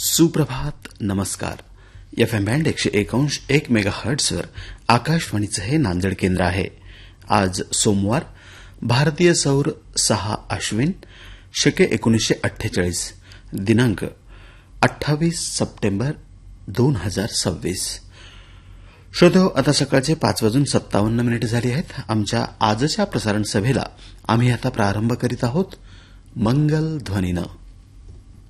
सुप्रभात नमस्कार. FM band 101.1 मेगाहर्ट्झवर आकाशवाणीचं हे नांदेड केंद्र आहे. आज सोमवार, भारतीय सौर 6 आश्विन, शके 1948, दिनांक 28 सप्टेंबर 2026. श्रोतो, आता सकाळचे 5:57 झाले आहेत. आमच्या आजच्या प्रसारण सभेला आम्ही आता प्रारंभ करीत आहोत मंगल ध्वनीनं.